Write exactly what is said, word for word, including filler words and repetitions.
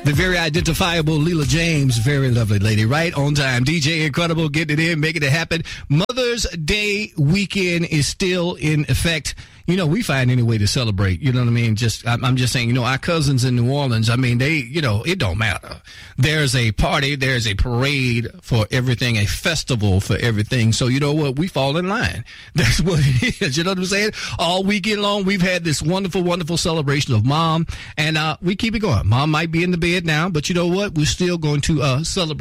The very identifiable Leela James, very lovely lady, right on time. D J Incredible, getting it in, making it happen. Mother's Day weekend is still in effect. You know, we find any way to celebrate, you know what I mean? Just, I'm, I'm just saying, you know, our cousins in New Orleans, I mean, they, you know, it don't matter. There's a party, there's a parade for everything, a festival for everything. So, you know what? We fall in line. That's what it is. You know what I'm saying? All weekend long, we've had this wonderful, wonderful celebration of Mom, and uh, we keep it going. Mom might be in the bed now, but you know what? We're still going to uh, celebrate.